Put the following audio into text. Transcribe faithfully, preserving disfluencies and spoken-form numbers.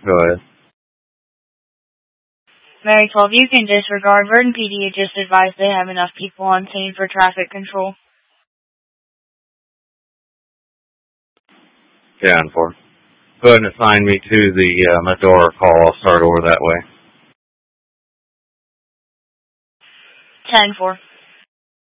Go ahead. Mary twelve, you can disregard. Verdon P D had just advised they have enough people on scene for traffic control. Yeah, and four. Go ahead and assign me to the uh, Medora call. I'll start over that way. ten four.